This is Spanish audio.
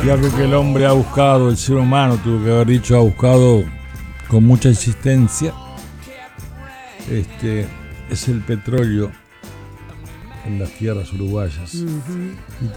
Y algo que el hombre ha buscado, el ser humano, tuvo que haber dicho, ha buscado con mucha insistencia, es el petróleo en las tierras uruguayas. Uh-huh.